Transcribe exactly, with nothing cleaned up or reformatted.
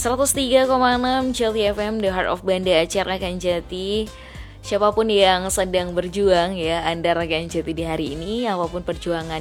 seratus tiga koma enam Jati F M, The Heart of Banda, acara Rakan Jati. Siapapun yang sedang berjuang ya, Anda Rakan Jati di hari ini, apapun perjuangan